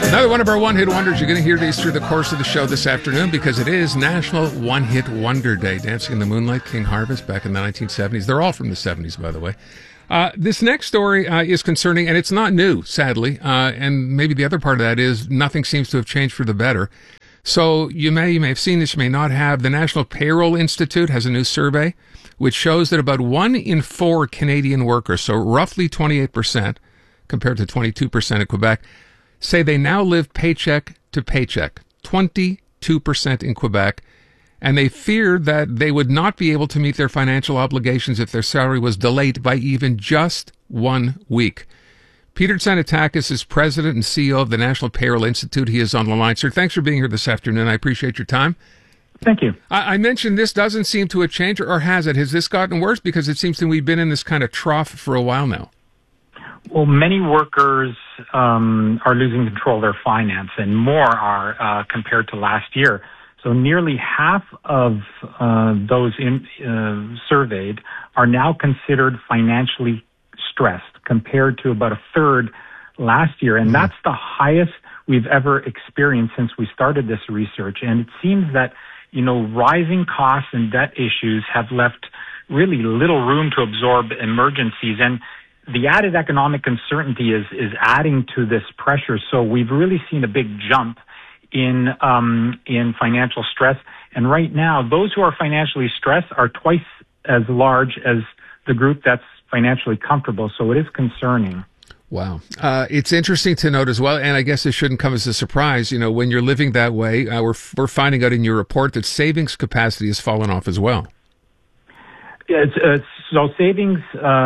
Another one of our one-hit wonders. You're going to hear these through the course of the show this afternoon because it is National One-Hit Wonder Day. Dancing in the Moonlight, King Harvest back in the 1970s. They're all from the 70s, by the way. This next story is concerning, and it's not new, sadly. And maybe the other part of that is nothing seems to have changed for the better. So you may have seen this, you may not have. The National Payroll Institute has a new survey which shows that about 1 in 4 Canadian workers, so roughly 28% compared to 22% in Quebec, say they now live paycheck to paycheck. 22% in Quebec. And they feared that they would not be able to meet their financial obligations if their salary was delayed by even just 1 week. Peter Tsanatakis is president and CEO of the National Payroll Institute. He is on the line. Sir, thanks for being here this afternoon. I appreciate your time. Thank you. I mentioned this doesn't seem to have changed, or has it? Has this gotten worse? Because it seems to me we've been in this kind of trough for a while now. Well, many workers are losing control of their finance, and more are compared to last year. So nearly half of those surveyed are now considered financially stressed, compared to about a third last year. And that's the highest we've ever experienced since we started this research. And it seems that, rising costs and debt issues have left really little room to absorb emergencies. And the added economic uncertainty is adding to this pressure. So we've really seen a big jump in financial stress. And right now, those who are financially stressed are twice as large as the group that's financially comfortable. So it is concerning. Wow. It's interesting to note as well, and I guess this shouldn't come as a surprise, when you're living that way, we're finding out in your report that savings capacity has fallen off as well. So savings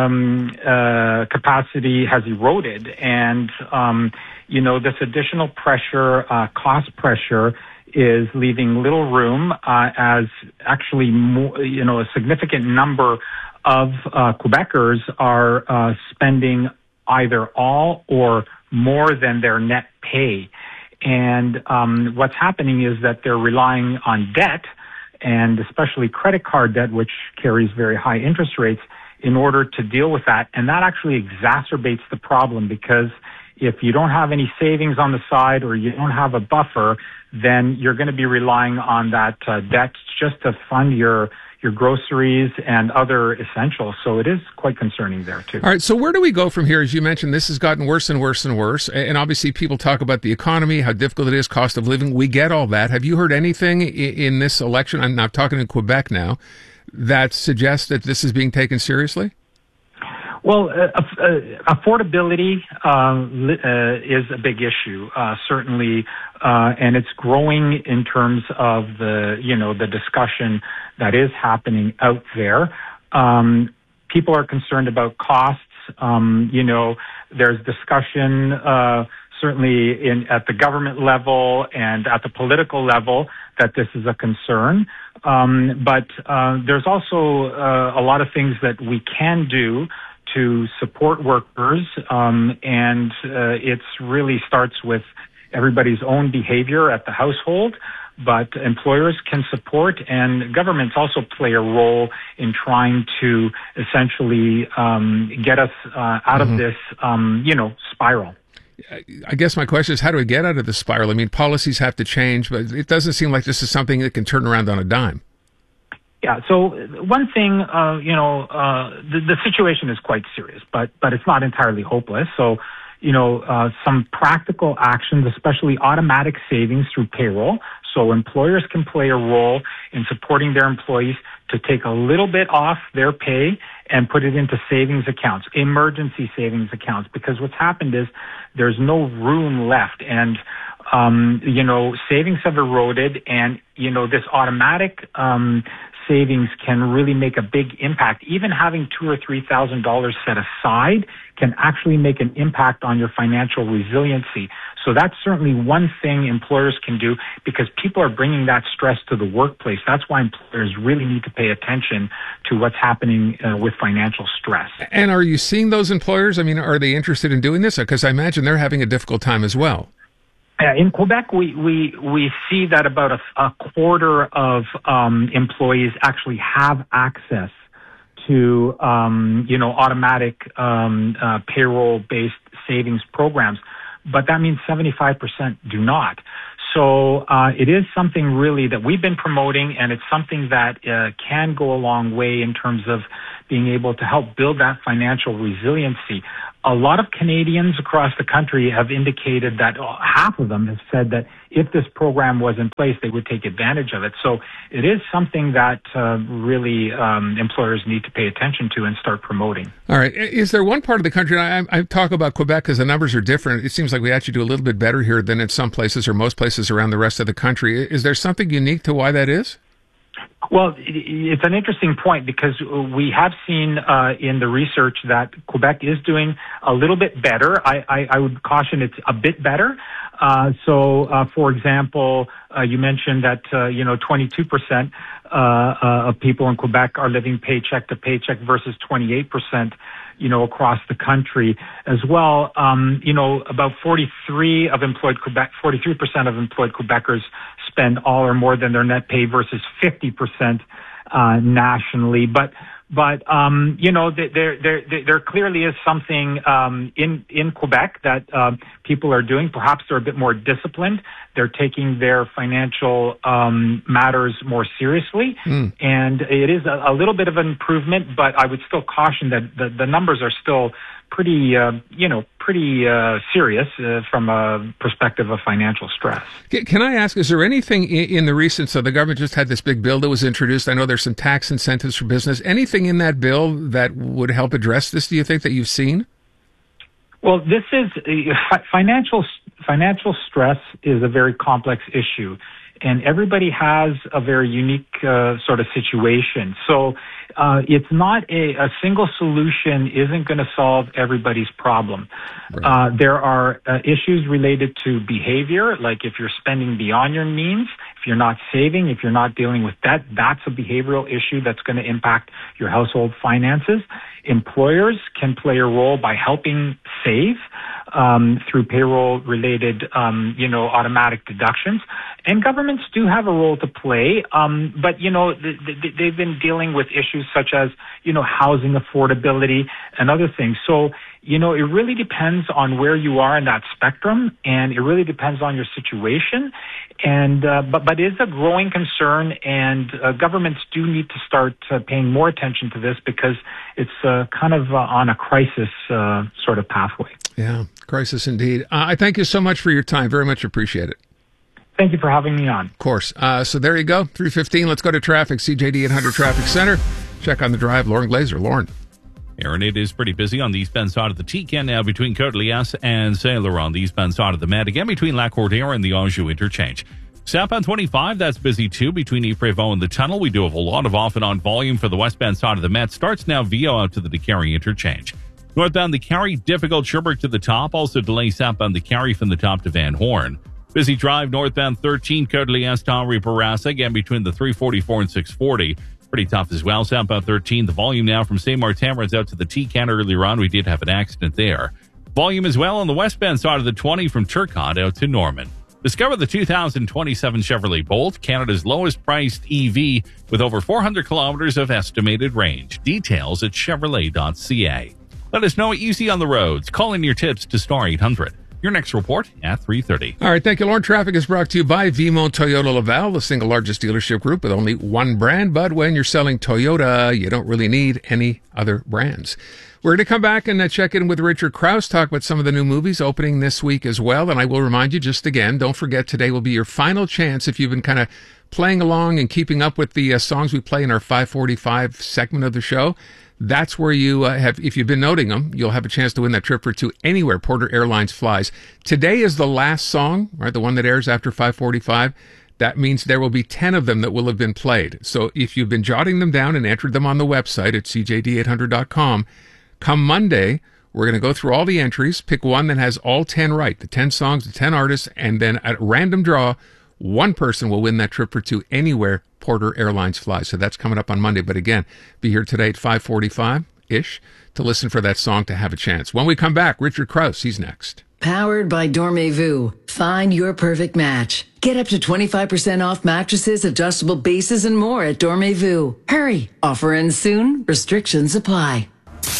capacity has eroded, and this additional pressure, cost pressure, is leaving little room as actually a significant number of Quebecers are spending either all or more than their net pay. And what's happening is that they're relying on debt, and especially credit card debt, which carries very high interest rates, in order to deal with that. And that actually exacerbates the problem, because if you don't have any savings on the side or you don't have a buffer, then you're going to be relying on that debt just to fund your groceries and other essentials. So it is quite concerning there, too. All right. So where do we go from here? As you mentioned, this has gotten worse and worse and worse. And obviously people talk about the economy, how difficult it is, cost of living. We get all that. Have you heard anything in this election, I'm now talking in Quebec now, that suggests that this is being taken seriously? Well, affordability is a big issue, certainly, and it's growing in terms of the discussion that is happening out there. People are concerned about costs. There's discussion certainly at the government level and at the political level that this is a concern. But there's also a lot of things that we can do to support workers, and it really starts with everybody's own behavior at the household, but employers can support, and governments also play a role in trying to essentially get us out of this, spiral. I guess my question is, how do we get out of the spiral? I mean, policies have to change, but it doesn't seem like this is something that can turn around on a dime. Yeah. So one thing, the situation is quite serious, but it's not entirely hopeless. So, some practical actions, especially automatic savings through payroll. So employers can play a role in supporting their employees to take a little bit off their pay and put it into savings accounts, emergency savings accounts, because what's happened is there's no room left. And, savings have eroded, and, this automatic savings can really make a big impact. Even having $2,000 or $3,000 set aside can actually make an impact on your financial resiliency. So that's certainly one thing employers can do, because people are bringing that stress to the workplace. That's why employers really need to pay attention to what's happening with financial stress. And are you seeing those employers? I mean, are they interested in doing this? Because I imagine they're having a difficult time as well. In Quebec, we see that about a quarter of employees actually have access to automatic payroll-based savings programs. but that means 75% do not. So it is something really that we've been promoting, and it's something that can go a long way in terms of being able to help build that financial resiliency. A lot of Canadians across the country have indicated that half of them have said that if this program was in place, they would take advantage of it. So it is something that really employers need to pay attention to and start promoting. All right. Is there one part of the country, I talk about Quebec because the numbers are different. It seems like we actually do a little bit better here than in some places or most places around the rest of the country. Is there something unique to why that is? Well, it's an interesting point because we have seen in the research that Quebec is doing a little bit better. I would caution it's a bit better. For example, you mentioned that 22% of people in Quebec are living paycheck to paycheck versus 28%. Across the country as well. About 43% of employed Quebecers spend all or more than their net pay versus 50% nationally. But there clearly is something in Quebec that people are doing. Perhaps they're a bit more disciplined. They're taking their financial matters more seriously, and it is a little bit of an improvement. But I would still caution that the numbers are still pretty serious from a perspective of financial stress. Can I ask, is there anything in the recent, so the government just had this big bill that was introduced. I know there's some tax incentives for business. Anything in that bill that would help address this, do you think, that you've seen? Well, this is financial stress is a very complex issue, and everybody has a very unique sort of situation. So it's not a single solution isn't going to solve everybody's problem. Right. There are issues related to behavior, like if you're spending beyond your means, if you're not saving, if you're not dealing with debt, that's a behavioral issue that's going to impact your household finances. Employers can play a role by helping save through payroll-related, automatic deductions. And governments do have a role to play, but, they've been dealing with issues such as, housing affordability and other things. So, it really depends on where you are in that spectrum, and it really depends on your situation. And but it is a growing concern, and governments do need to start paying more attention to this because it's kind of on a crisis sort of pathway. Yeah, crisis indeed. I thank you so much for your time. Very much appreciate it. Thank you for having me on. Of course. So there you go, 3:15. Let's go to traffic. CJD 800 Traffic Center. Check on the drive. Lauren Glazer. Lauren. Aaron, it is pretty busy on the eastbound side of the T-Can now between Côte-Liesse and Saint-Laurent. On the eastbound side of the Met, again between La Cordaire and the Anjou interchange. Southbound 25, that's busy too between Yves-Prévost and the tunnel. We do have a lot of off and on volume for the westbound side of the Met. Starts now Vio out to the DeCarry interchange. Northbound the Carry, difficult Sherbrooke to the top. Also delay southbound the Carry from the top to Van Horn. Busy drive northbound 13, Côte-Liesse to Henri Bourassa, again between the 344 and 640. Pretty tough as well. Southbound 13, the volume now from St. Martin runs out to the T-Can earlier on. We did have an accident there. Volume as well on the westbound side of the 20 from Turcotte out to Norman. Discover the 2027 Chevrolet Bolt, Canada's lowest priced EV with over 400 kilometers of estimated range. Details at Chevrolet.ca. Let us know what you see on the roads. Call in your tips to Star 800. Your next report at 3:30. All right, thank you, Lauren. Traffic is brought to you by Vimo Toyota Laval, the single largest dealership group with only one brand. But when you're selling Toyota, you don't really need any other brands. We're going to come back and check in with Richard Krause, talk about some of the new movies opening this week as well. And I will remind you just again, don't forget today will be your final chance if you've been kind of playing along and keeping up with the songs we play in our 545 segment of the show. That's where you have, if you've been noting them, you'll have a chance to win that trip for two anywhere Porter Airlines flies. Today is the last song, right? The one that airs after 545. That means there will be 10 of them that will have been played. So if you've been jotting them down and entered them on the website at cjd800.com, come Monday, we're going to go through all the entries, pick one that has all 10 right, the 10 songs, the 10 artists, and then at random draw, one person will win that trip for two anywhere Porter Airlines flies. So that's coming up on Monday. But again, be here today at 5:45-ish to listen for that song to have a chance. When we come back, Richard Krause, he's next. Powered by Dormez-vous. Find your perfect match. Get up to 25% off mattresses, adjustable bases, and more at Dormez-vous. Hurry. Offer ends soon. Restrictions apply.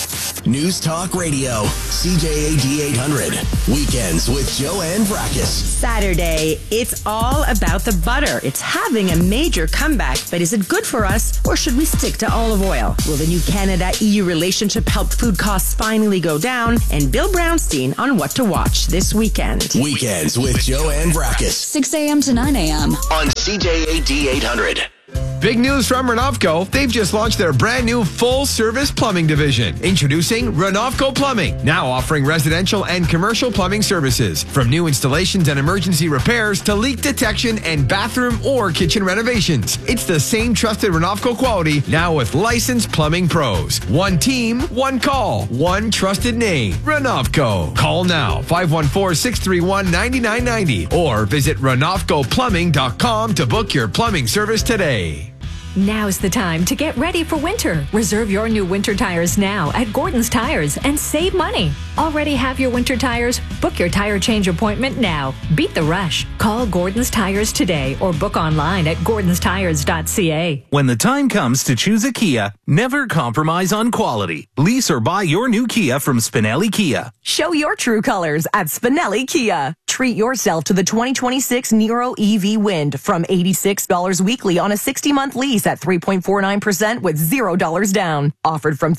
News Talk Radio, CJAD 800. Weekends with Joanne Vrackus. Saturday, it's all about the butter. It's having a major comeback, but is it good for us, or should we stick to olive oil? Will the new Canada-EU relationship help food costs finally go down? And Bill Brownstein on what to watch this weekend. Weekends with Joanne Vrackus. 6 a.m. to 9 a.m. on CJAD 800. Big news from Renovco. They've just launched their brand new full-service plumbing division. Introducing Renovco Plumbing, now offering residential and commercial plumbing services. From new installations and emergency repairs to leak detection and bathroom or kitchen renovations. It's the same trusted Renovco quality, now with licensed plumbing pros. One team, one call, one trusted name. Renovco. Call now, 514-631-9990 or visit renovcoplumbing.com to book your plumbing service today. Now's the time to get ready for winter. Reserve your new winter tires now at Gordon's Tires and save money. Already have your winter tires? Book your tire change appointment now. Beat the rush. Call Gordon's Tires today or book online at gordonstires.ca. When the time comes to choose a Kia, never compromise on quality. Lease or buy your new Kia from Spinelli Kia. Show your true colors at Spinelli Kia. Treat yourself to the 2026 Niro EV Wind from $86 weekly on a 60-month lease at 3.49% with $0 down. Offered from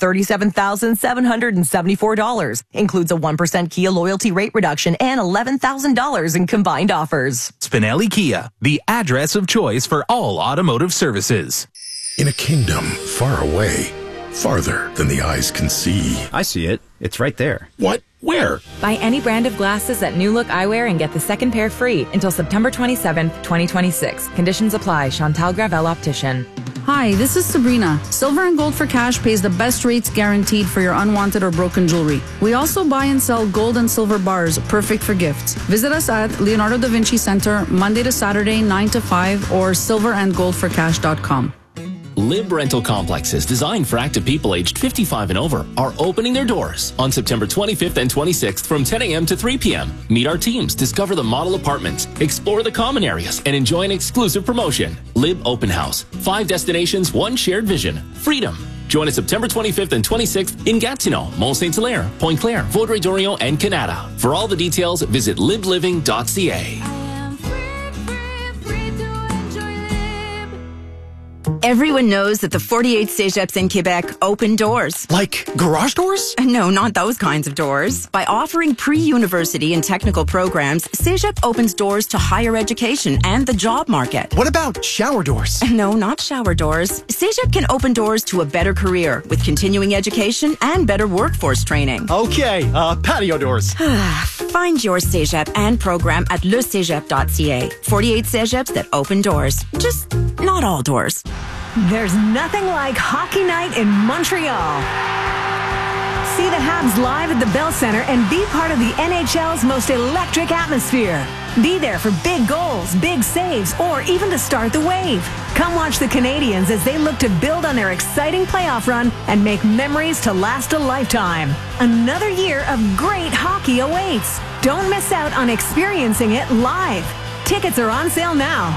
$37,774. Includes a 1% Kia loyalty rate reduction and $11,000 in combined offers. Spinelli Kia, the address of choice for all automotive services. In a kingdom far away, farther than the eyes can see. I see it. It's right there. What? Where? Buy any brand of glasses at New Look Eyewear and get the second pair free until September 27th, 2026. Conditions apply. Chantal Gravel Optician. Hi, this is Sabrina. Silver and Gold for Cash pays the best rates guaranteed for your unwanted or broken jewelry. We also buy and sell gold and silver bars, perfect for gifts. Visit us at Leonardo da Vinci Center, Monday to Saturday, 9 to 5, or silverandgoldforcash.com. Lib Rental Complexes, designed for active people aged 55 and over, are opening their doors on September 25th and 26th from 10 a.m. to 3 p.m. Meet our teams, discover the model apartments, explore the common areas, and enjoy an exclusive promotion. Lib Open House. 5 destinations, 1 shared vision. Freedom. Join us September 25th and 26th in Gatineau, Mont Saint-Hilaire, Pointe-Claire, Vaudreuil-Dorion, and Canada. For all the details, visit libliving.ca. Everyone knows that the 48 cégeps in Quebec open doors. Like garage doors? No, not those kinds of doors. By offering pre-university and technical programs, Cégep opens doors to higher education and the job market. What about shower doors? No, not shower doors. Cégep can open doors to a better career with continuing education and better workforce training. Okay, patio doors. Find your Cégep and program at lecégep.ca. 48 Cégeps that open doors. Just not all doors. There's nothing like hockey night in Montreal. See the Habs live at the Bell Center and be part of the NHL's most electric atmosphere. Be there for big goals, big saves, or even to start the wave. Come watch the Canadiens as they look to build on their exciting playoff run and make memories to last a lifetime. Another year of great hockey awaits. Don't miss out on experiencing it live. Tickets are on sale now.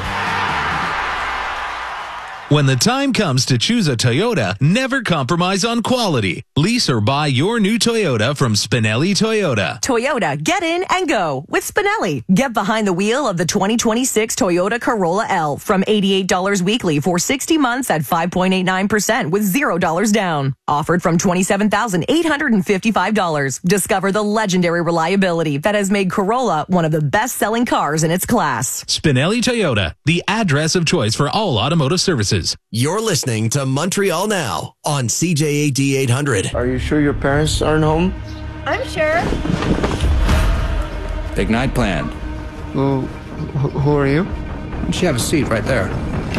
When the time comes to choose a Toyota, never compromise on quality. Lease or buy your new Toyota from Spinelli Toyota. Toyota, get in and go with Spinelli. Get behind the wheel of the 2026 Toyota Corolla L from $88 weekly for 60 months at 5.89% with $0 down. Offered from $27,855. Discover the legendary reliability that has made Corolla one of the best-selling cars in its class. Spinelli Toyota, the address of choice for all automotive services. You're listening to Montreal Now on CJAD 800. Are you sure your parents aren't home? I'm sure. Big night planned. Who are you? Why don't you have a seat right there?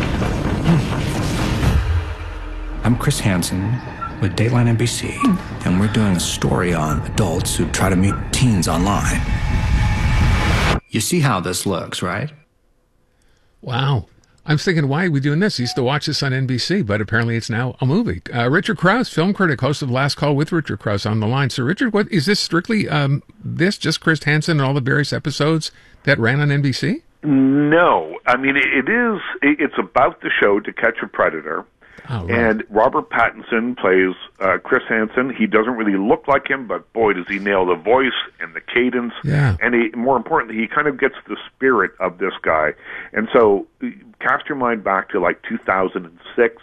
I'm Chris Hansen with Dateline NBC, and we're doing a story on adults who try to meet teens online. You see how this looks, right? Wow. I was thinking, why are we doing this? I used to watch this on NBC, but apparently it's now a movie. Richard Krause, film critic, host of Last Call with Richard Krause on the line. So, Richard, what is this strictly just Chris Hansen and all the various episodes that ran on NBC? No. I mean, it's about the show To Catch a Predator, Oh, right. And Robert Pattinson plays Chris Hansen. He doesn't really look like him, but boy, does he nail the voice and the cadence. Yeah. And more importantly, he kind of gets the spirit of this guy. And so cast your mind back to like 2006,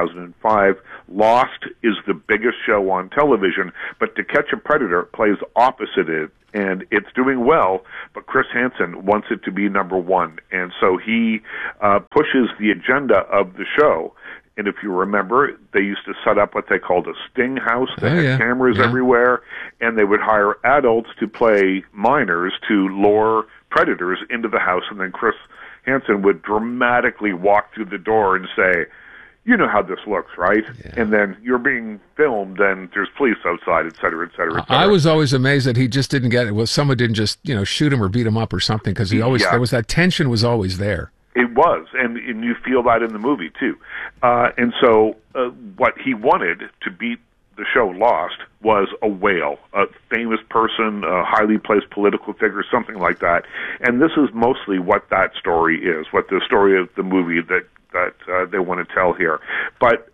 2005. Lost is the biggest show on television, but To Catch a Predator plays opposite it. And it's doing well, but Chris Hansen wants it to be number one. And so he pushes the agenda of the show. And if you remember, they used to set up what they called a sting house. They had cameras everywhere, and they would hire adults to play minors to lure predators into the house. And then Chris Hansen would dramatically walk through the door and say, you know how this looks, right? Yeah. And then you're being filmed, and there's police outside, et cetera, et cetera, et cetera. I was always amazed that he just didn't get it. Well, someone didn't just, shoot him or beat him up or something, because he always there was that tension was always there. It was, and you feel that in the movie, too. And so what he wanted to beat the show Lost was a whale, a famous person, a highly placed political figure, something like that. And this is mostly what that story is, what the story of the movie that they want to tell here. But,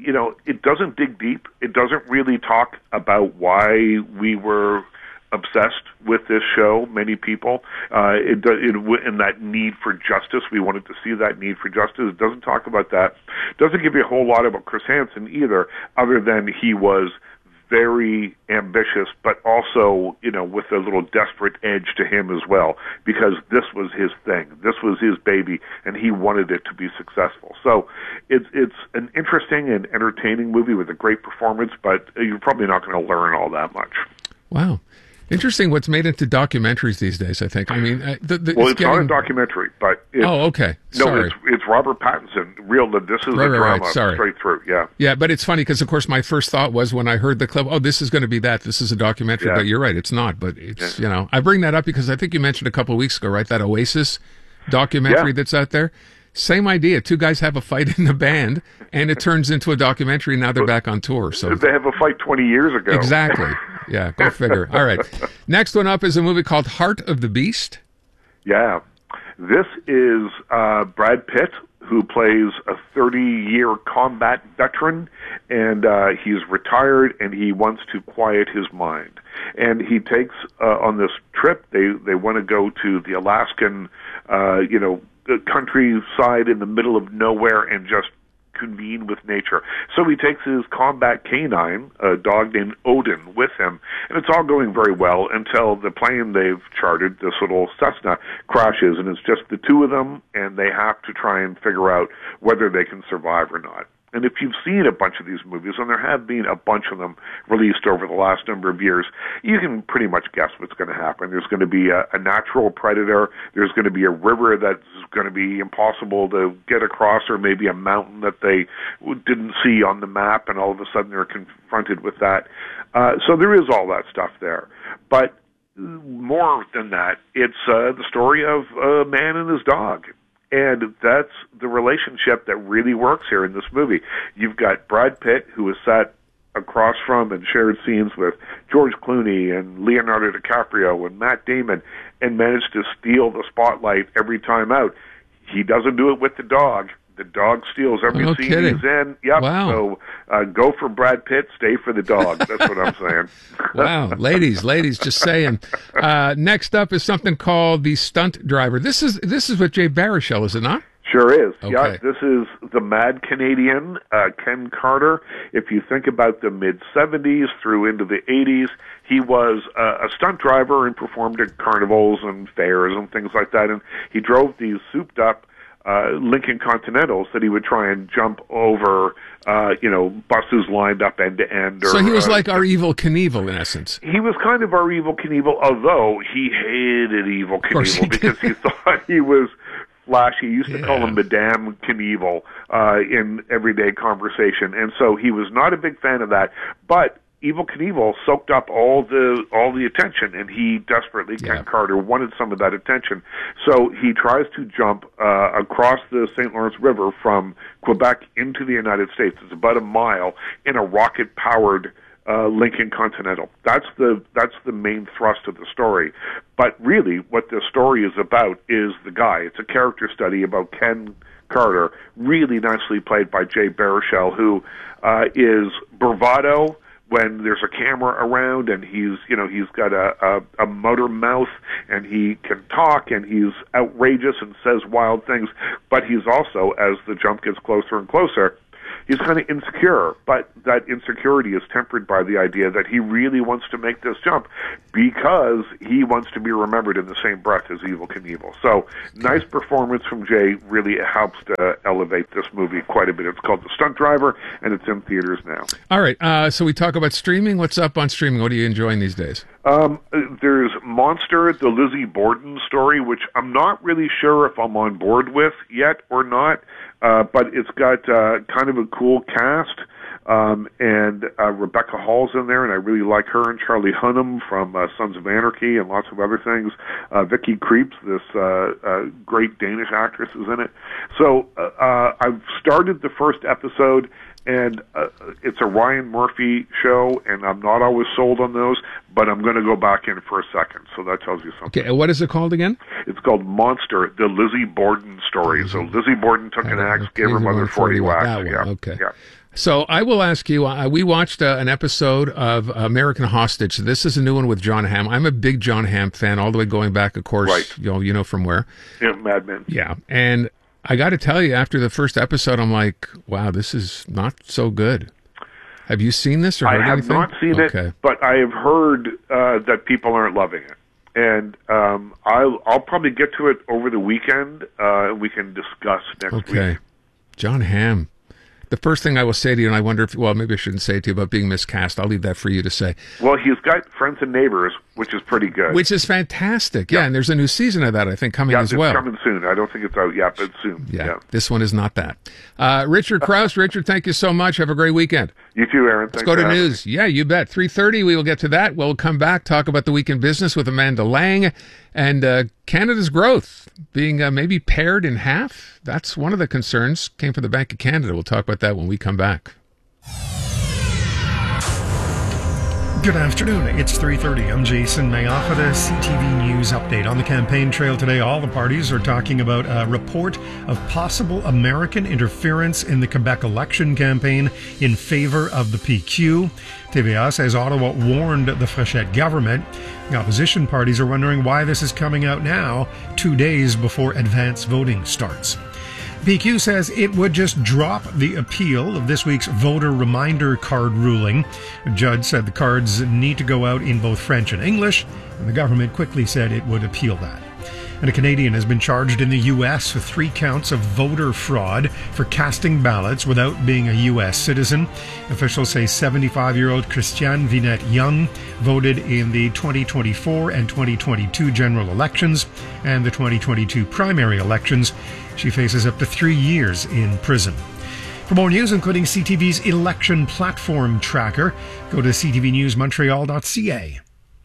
it doesn't dig deep. It doesn't really talk about why we were obsessed with this show, many people. In that need for justice, we wanted to see that need for justice. It doesn't talk about that. It doesn't give you a whole lot about Chris Hansen either, other than he was very ambitious, but also, with a little desperate edge to him as well, because this was his thing. This was his baby, and he wanted it to be successful. So it's an interesting and entertaining movie with a great performance, but you're probably not going to learn all that much. Wow. Interesting what's made into documentaries these days, I think. I mean, it's not a documentary, but okay. Sorry. No, it's Robert Pattinson. This is a drama straight through. Yeah. Yeah, but it's funny because, of course, my first thought was when I heard the clip, this is going to be that. This is a documentary. Yeah. But you're right, it's not. But it's, I bring that up because I think you mentioned a couple of weeks ago, right, that Oasis documentary that's out there. Same idea. Two guys have a fight in the band, and it turns into a documentary. Now they're back on tour. So they have a fight 20 years ago. Exactly. Yeah, go figure. All right. Next one up is a movie called Heart of the Beast. Yeah. This is Brad Pitt, who plays a 30-year combat veteran, and he's retired, and he wants to quiet his mind. And he takes, on this trip, they want to go to the Alaskan, the countryside in the middle of nowhere and just convene with nature. So he takes his combat canine, a dog named Odin, with him, and it's all going very well until the plane they've chartered, this little Cessna, crashes, and it's just the two of them, and they have to try and figure out whether they can survive or not. And if you've seen a bunch of these movies, and there have been a bunch of them released over the last number of years, you can pretty much guess what's going to happen. There's going to be a natural predator. There's going to be a river that's going to be impossible to get across, or maybe a mountain that they didn't see on the map, and all of a sudden they're confronted with that. So there is all that stuff there. But more than that, it's the story of a man and his dog. And that's the relationship that really works here in this movie. You've got Brad Pitt, who is sat across from and shared scenes with George Clooney and Leonardo DiCaprio and Matt Damon, and managed to steal the spotlight every time out. He doesn't do it with the dog. The dog steals every scene he's in. Yep. Wow. So go for Brad Pitt, stay for the dog. That's what I'm saying. Wow. Ladies, just saying. Next up is something called The Stunt Driver. This is with Jay Baruchel, is it not? Sure is. Okay. Yeah, this is the mad Canadian, Ken Carter. If you think about the mid-'70s through into the '80s, he was a stunt driver and performed at carnivals and fairs and things like that. And he drove these souped-up Lincoln Continentals that he would try and jump over, buses lined up end to end. So he was like our Evel Knievel, in essence. He was kind of our Evel Knievel, although he hated Evel Knievel because he thought he was flashy. He used to call him Madame Knievel in everyday conversation, and so he was not a big fan of that. But Evel Knievel soaked up all the attention, and he desperately, Ken Carter, wanted some of that attention. So he tries to jump across the St. Lawrence River from Quebec into the United States. It's about a mile in a rocket-powered Lincoln Continental. That's the main thrust of the story. But really, what the story is about is the guy. It's a character study about Ken Carter, really nicely played by Jay Baruchel, who is bravado when there's a camera around, and he's got a motor mouth, and he can talk, and he's outrageous and says wild things. But he's also, as the jump gets closer and closer, he's kind of insecure, but that insecurity is tempered by the idea that he really wants to make this jump because he wants to be remembered in the same breath as Evel Knievel. So, nice performance from Jay. Really helps to elevate this movie quite a bit. It's called The Stunt Driver, and it's in theaters now. All right, so we talk about streaming. What's up on streaming? What are you enjoying these days? There's Monster, the Lizzie Borden story, which I'm not really sure if I'm on board with yet or not. But it's got kind of a cool cast, and Rebecca Hall's in there, and I really like her, and Charlie Hunnam from Sons of Anarchy and lots of other things. Vicky Creeps, this great Danish actress, is in it. So I've started the first episode, and it's a Ryan Murphy show, and I'm not always sold on those, but I'm going to go back in for a second, so that tells you something. Okay, what is it called again? It's called Monster, the Lizzie Borden story. So Lizzie Borden took an axe, gave her mother 40 whacks. That one, yeah. okay. Yeah. So I will ask you, we watched an episode of American Hostage. This is a new one with John Hamm. I'm a big John Hamm fan, all the way going back, of course, right. You know from where. Yeah, Mad Men. Yeah, and I got to tell you, after the first episode, I'm like, wow, this is not so good. Have you seen this or heard anything? I have not seen it, but I have heard that people aren't loving it. And I'll probably get to it over the weekend. We can discuss next week. Okay. John Hamm. The first thing I will say to you, and I wonder if, well, maybe I shouldn't say it to you about being miscast. I'll leave that for you to say. Well, he's got Friends and Neighbors, which is pretty good. Which is fantastic. Yeah, and there's a new season of that, I think, coming as well. Yeah, it's coming soon. I don't think it's out yet, but soon. Yeah, this one is not that. Richard Krause, Richard, thank you so much. Have a great weekend. You too, Aaron. Let's go to news. Yeah, you bet. 3:30, we will get to that. We'll come back, talk about the week in business with Amanda Lang, and Canada's growth being maybe pared in half. That's one of the concerns. Came from the Bank of Canada. We'll talk about that when we come back. Good afternoon. It's 3:30. I'm Jason Mayoff with a CTV News update. On the campaign trail today, all the parties are talking about a report of possible American interference in the Quebec election campaign in favor of the PQ. TVA says Ottawa warned the Frechette government. The opposition parties are wondering why this is coming out now, 2 days before advance voting starts. PQ says it would just drop the appeal of this week's voter reminder card ruling. A judge said the cards need to go out in both French and English, and the government quickly said it would appeal that. And a Canadian has been charged in the U.S. with 3 counts of voter fraud for casting ballots without being a U.S. citizen. Officials say 75-year-old Christiane Vinette-Young voted in the 2024 and 2022 general elections and the 2022 primary elections. She faces up to 3 years in prison. For more news, including CTV's election platform tracker, go to ctvnewsmontreal.ca.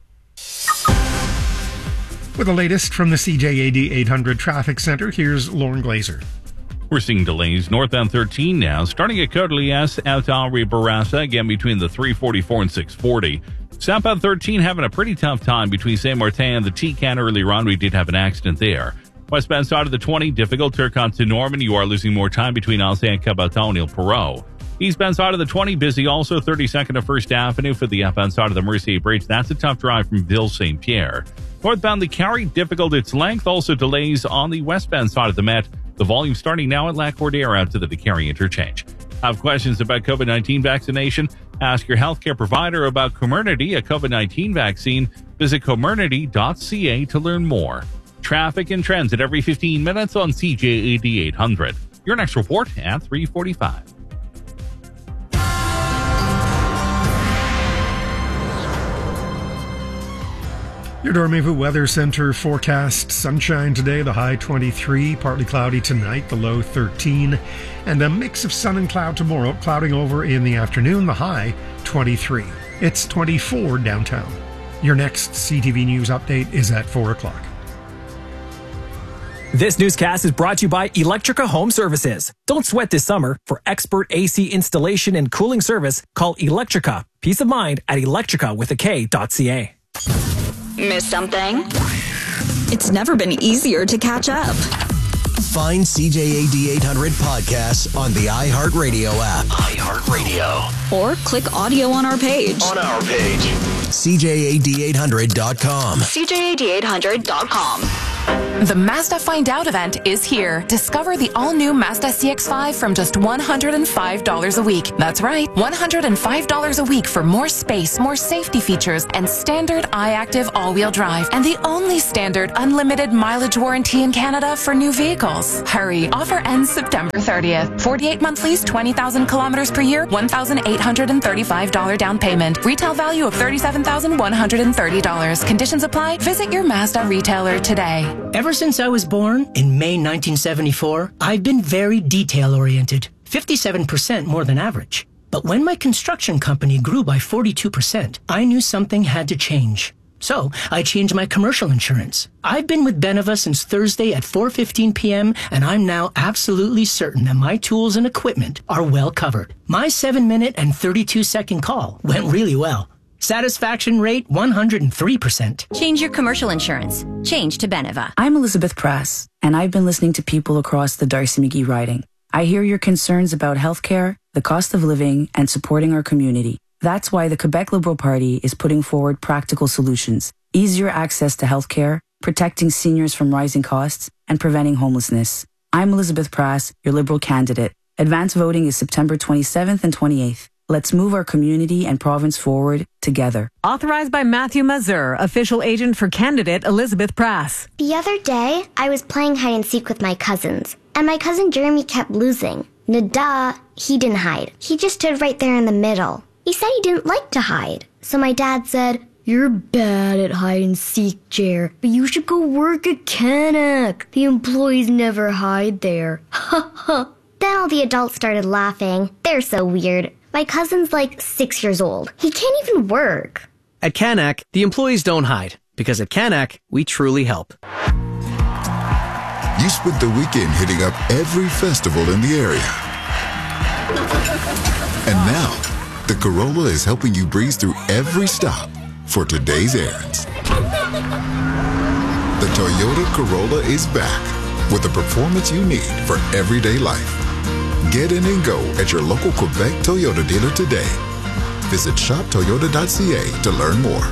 With the latest from the CJAD 800 Traffic Center, here's Lauren Glazer. We're seeing delays northbound 13 now, starting at Côte-Liesse out to Henri-Bourassa, again between the 344 and 640. Southbound 13 having a pretty tough time between Saint-Martin and the T-Can earlier on. We did have an accident there. Westbound side of the 20, difficult Turcotte to Norman. You are losing more time between Alsace and Caboton and Île-Perrot. Eastbound side of the 20, busy also 32nd to 1st Avenue for the outbound side of the Mercier Bridge. That's a tough drive from Ville-Saint-Pierre. Northbound the Carry, difficult its length. Also delays on the westbound side of the Met. The volume starting now at Lac-Cordaire out to the Carry interchange. Have questions about COVID-19 vaccination? Ask your healthcare provider about Comirnaty, a COVID-19 vaccine. Visit comirnaty.ca to learn more. Traffic and trends at every 15 minutes on CJAD 800. Your next report at 3:45. Your Dormez-vous Weather Center forecast: sunshine today, the high 23, partly cloudy tonight, the low 13, and a mix of sun and cloud tomorrow, clouding over in the afternoon, the high 23. It's 24 downtown. Your next CTV News update is at 4 o'clock. This newscast is brought to you by Electrica Home Services. Don't sweat this summer. For expert AC installation and cooling service, call Electrica. Peace of mind at electricawithak.ca. Miss something? It's never been easier to catch up. Find CJAD 800 podcasts on the iHeartRadio app. iHeartRadio. Or click audio on our page. On our page. CJAD800.com. CJAD800.com. The Mazda Find Out event is here. Discover the all-new Mazda CX-5 from just $105 a week. That's right, $105 a week for more space, more safety features, and standard iActive all-wheel drive. And the only standard unlimited mileage warranty in Canada for new vehicles. Hurry, offer ends September 30th. 48-month lease, 20,000 kilometers per year, $1,835 down payment. Retail value of $37,130. Conditions apply. Visit your Mazda retailer today. Ever since I was born in May 1974, I've been very detail-oriented, 57% more than average. But when my construction company grew by 42%, I knew something had to change. So I changed my commercial insurance. I've been with Beneva since Thursday at 4:15 p.m., and I'm now absolutely certain that my tools and equipment are well covered. My 7-minute and 32-second call went really well. Satisfaction rate 103%. Change your commercial insurance. Change to Beneva. I'm Elizabeth Prass, and I've been listening to people across the Darcy McGee riding. I hear your concerns about healthcare, the cost of living, and supporting our community. That's why the Quebec Liberal Party is putting forward practical solutions. Easier access to healthcare, protecting seniors from rising costs, and preventing homelessness. I'm Elizabeth Prass, your Liberal candidate. Advance voting is September 27th and 28th. Let's move our community and province forward together. Authorized by Matthew Mazur, official agent for candidate Elizabeth Prass. The other day, I was playing hide and seek with my cousins, and my cousin Jeremy kept losing. Nada, he didn't hide. He just stood right there in the middle. He said he didn't like to hide. So my dad said, "You're bad at hide and seek, Jer, but you should go work at Canuck. The employees never hide there." Ha ha. Then all the adults started laughing. They're so weird. My cousin's like 6 years old. He can't even work. At Canuck, the employees don't hide, because at Canuck, we truly help. You spent the weekend hitting up every festival in the area. And now, the Corolla is helping you breeze through every stop for today's errands. The Toyota Corolla is back with the performance you need for everyday life. Get in and go at your local Quebec Toyota dealer today. Visit shoptoyota.ca to learn more.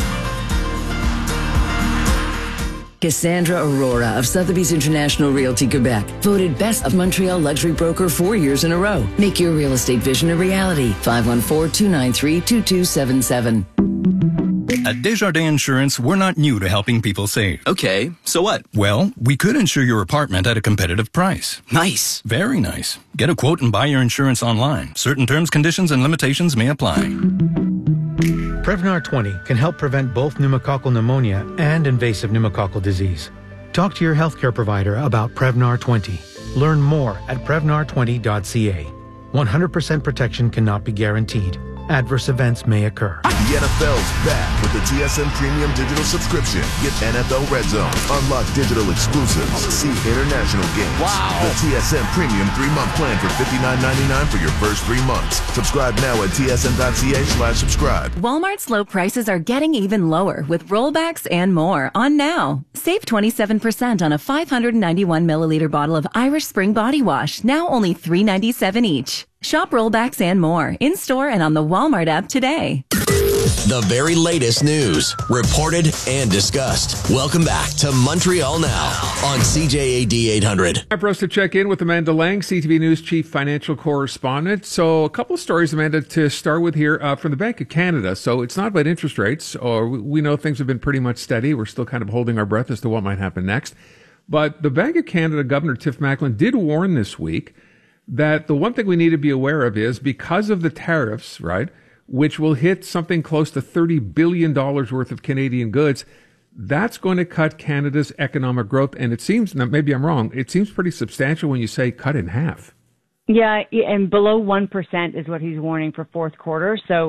Cassandra Aurora of Sotheby's International Realty Quebec, voted Best of Montreal Luxury Broker 4 years in a row. Make your real estate vision a reality. 514-293-2277. At Desjardins Insurance, we're not new to helping people save. Okay, so what? Well, we could insure your apartment at a competitive price. Nice. Very nice. Get a quote and buy your insurance online. Certain terms, conditions, and limitations may apply. Prevnar 20 can help prevent both pneumococcal pneumonia and invasive pneumococcal disease. Talk to your healthcare provider about Prevnar 20. Learn more at Prevnar20.ca. 100% protection cannot be guaranteed. Adverse events may occur. The NFL's back with the TSN Premium Digital Subscription. Get NFL Red Zone, unlock digital exclusives, see international games. Wow! The TSN Premium 3-month plan for $59.99 for your first 3 months. Subscribe now at tsn.ca/subscribe. Walmart's low prices are getting even lower with rollbacks and more on now. Save 27% on a 591 milliliter bottle of Irish Spring Body Wash, now only $3.97 each. Shop rollbacks and more in-store and on the Walmart app today. The very latest news, reported and discussed. Welcome back to Montreal Now on CJAD 800. Time for us to check in with Amanda Lang, CTV News Chief Financial Correspondent. So a couple of stories, Amanda, to start with here from the Bank of Canada. So it's not about interest rates, or we know things have been pretty much steady. We're still kind of holding our breath as to what might happen next. But the Bank of Canada Governor Tiff Macklem did warn this week that the one thing we need to be aware of is because of the tariffs, right, which will hit something close to $30 billion worth of Canadian goods, that's going to cut Canada's economic growth. And it seems, now maybe I'm wrong, it seems pretty substantial when you say cut in half. Yeah, and below 1% is what he's warning for fourth quarter. So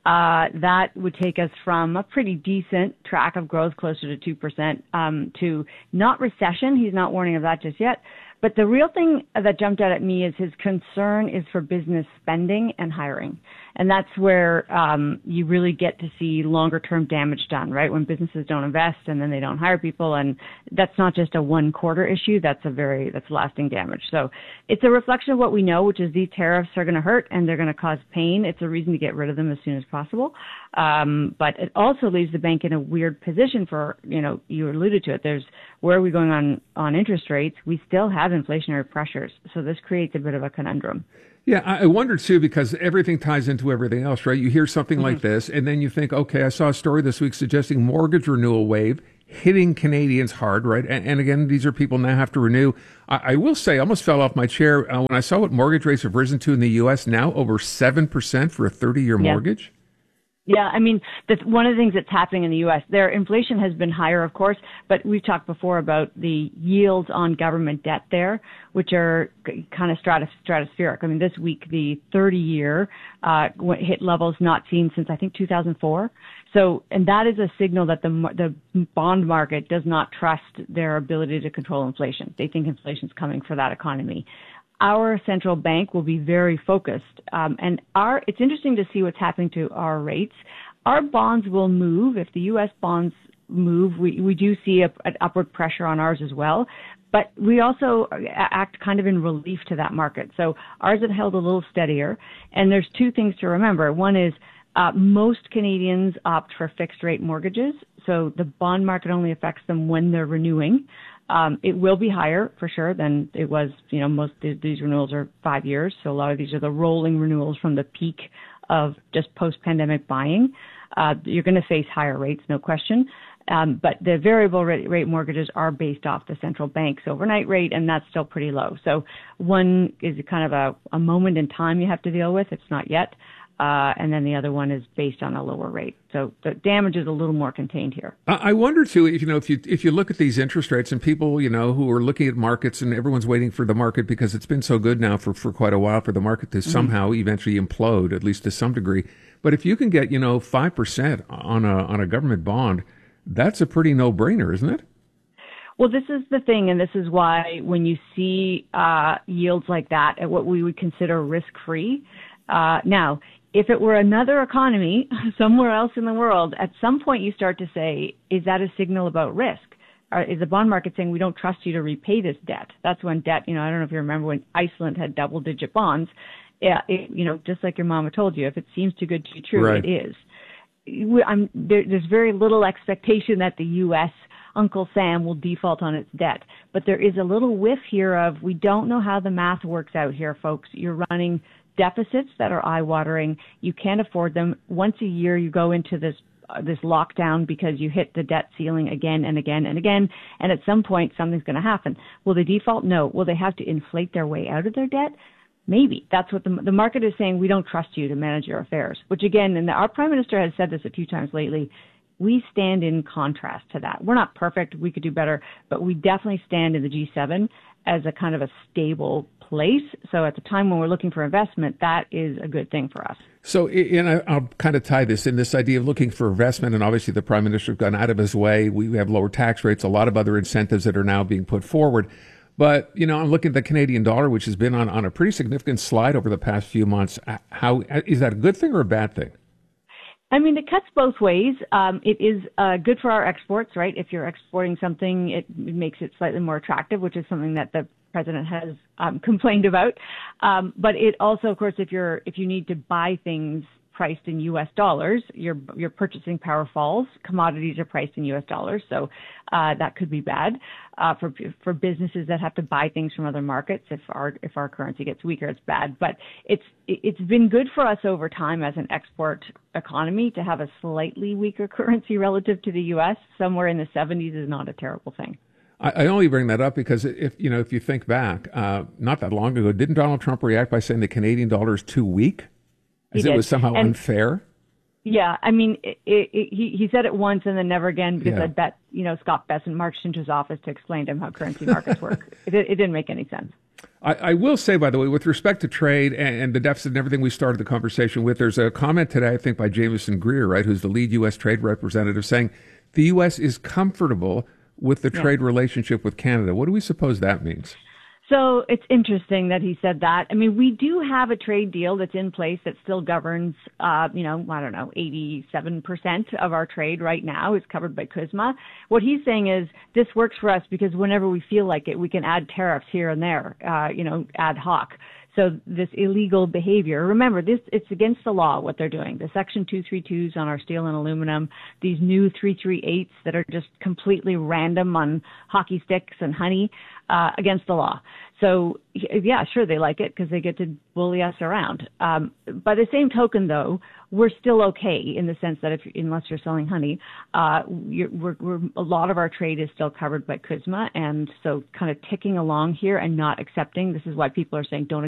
that would take us from a pretty decent track of growth, closer to 2%, to not recession. He's not warning of that just yet. But the real thing that jumped out at me is his concern is for business spending and hiring. And that's where you really get to see longer term damage done, right? When businesses don't invest and then they don't hire people. And that's not just a 1 quarter issue. That's lasting damage. So it's a reflection of what we know, which is these tariffs are going to hurt and they're going to cause pain. It's a reason to get rid of them as soon as possible. But it also leaves the bank in a weird position for, you alluded to it. Where are we going on interest rates? We still have inflationary pressures. So this creates a bit of a conundrum. Yeah, I wonder too, because everything ties into everything else, right? You hear something like this, and then you think, okay, I saw a story this week suggesting mortgage renewal wave hitting Canadians hard, right? And again, these are people now have to renew. I will say, I almost fell off my chair when I saw what mortgage rates have risen to in the U.S., now over 7% for a 30-year mortgage. Yeah, I mean, one of the things that's happening in the U.S., their inflation has been higher, of course, but we've talked before about the yields on government debt there, which are kind of stratospheric. I mean, this week, the 30-year hit levels not seen since, I think, 2004. So, and that is a signal that the bond market does not trust their ability to control inflation. They think inflation's coming for that economy. Our central bank will be very focused. And it's interesting to see what's happening to our rates. Our bonds will move. If the U.S. bonds move, we do see an upward pressure on ours as well. But we also act kind of in relief to that market. So ours have held a little steadier. And there's 2 things to remember. One is most Canadians opt for fixed rate mortgages. So the bond market only affects them when they're renewing. It will be higher for sure than it was, most of these renewals are 5 years. So a lot of these are the rolling renewals from the peak of just post-pandemic buying. You're going to face higher rates, no question. But the variable rate mortgages are based off the central bank's overnight rate, and that's still pretty low. So one is kind of a moment in time you have to deal with. It's not yet. And then the other one is based on a lower rate. So the damage is a little more contained here. I wonder too, if you look at these interest rates and people, who are looking at markets and everyone's waiting for the market because it's been so good now for quite a while for the market to somehow eventually implode, at least to some degree. But if you can get, 5% on a government bond, that's a pretty no-brainer, isn't it? Well, this is the thing, and this is why when you see yields like that at what we would consider risk-free, now, if it were another economy somewhere else in the world, at some point you start to say, is that a signal about risk? Or is the bond market saying we don't trust you to repay this debt? That's when debt, I don't know if you remember when Iceland had double-digit bonds. Yeah, just like your mama told you, if it seems too good to be true, right. It is. There's very little expectation that the U.S. Uncle Sam will default on its debt. But there is a little whiff here of we don't know how the math works out here, folks. You're running deficits that are eye-watering. You can't afford them. Once a year, you go into this lockdown because you hit the debt ceiling again and again and again. And at some point, something's going to happen. Will they default? No. Will they have to inflate their way out of their debt? Maybe. That's what the market is saying. We don't trust you to manage your affairs, which again, and our prime minister has said this a few times lately, we stand in contrast to that. We're not perfect. We could do better, but we definitely stand in the G7 as a kind of a stable place. So at the time when we're looking for investment, that is a good thing for us. So, and I'll kind of tie this in, this idea of looking for investment, and obviously the Prime Minister has gone out of his way. We have lower tax rates, a lot of other incentives that are now being put forward. But, I'm looking at the Canadian dollar, which has been on a pretty significant slide over the past few months. How is that a good thing or a bad thing? I mean, it cuts both ways. It is good for our exports, right? If you're exporting something, it makes it slightly more attractive, which is something that the president has complained about. But it also, of course, if you need to buy things priced in U.S. dollars, your purchasing power falls. Commodities are priced in U.S. dollars, so that could be bad for businesses that have to buy things from other markets. If our currency gets weaker, it's bad. But it's been good for us over time as an export economy to have a slightly weaker currency relative to the U.S. Somewhere in the 70s is not a terrible thing. I only bring that up because if you think back, not that long ago, didn't Donald Trump react by saying the Canadian dollar is too weak? As it was somehow unfair? Yeah, I mean, he said it once and then never again because I bet, Scott Bessent marched into his office to explain to him how currency markets work. It didn't make any sense. I will say, by the way, with respect to trade and the deficit and everything we started the conversation with, there's a comment today, I think, by Jameson Greer, right, who's the lead U.S. trade representative, saying the U.S. is comfortable with the trade relationship with Canada. What do we suppose that means? So it's interesting that he said that. I mean, we do have a trade deal that's in place that still governs, 87% of our trade right now is covered by CUSMA. What he's saying is this works for us because whenever we feel like it, we can add tariffs here and there, ad hoc. So this illegal behavior, remember, it's against the law what they're doing. The Section 232s on our steel and aluminum, these new 338s that are just completely random on hockey sticks and honey, against the law. So, yeah, sure, they like it because they get to bully us around. By the same token, though, we're still okay in the sense that unless you're selling honey, a lot of our trade is still covered by CUSMA. And so kind of ticking along here and not accepting, this is why people are saying don't